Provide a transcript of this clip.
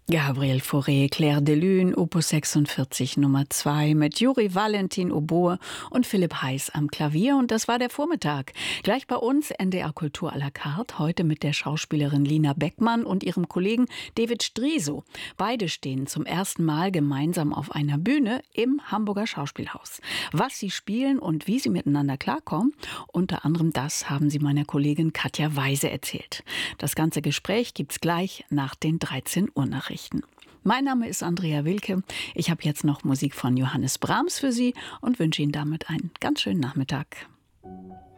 Gabriel Fauré, Clair de Lune, Opus 46 Nummer 2 mit Juri Valentin Oboe und Philipp Heiß am Klavier. Und das war der Vormittag. Gleich bei uns NDR Kultur à la carte, heute mit der Schauspielerin Lina Beckmann und ihrem Kollegen David Striso. Beide stehen zum ersten Mal gemeinsam auf einer Bühne im Hamburger Schauspielhaus. Was sie spielen und wie sie miteinander klarkommen, unter anderem das haben sie meiner Kollegin Katja Weise erzählt. Das ganze Gespräch gibt's gleich nach den 13 Uhr Nachrichten. Mein Name ist Andrea Wilke. Ich habe jetzt noch Musik von Johannes Brahms für Sie und wünsche Ihnen damit einen ganz schönen Nachmittag.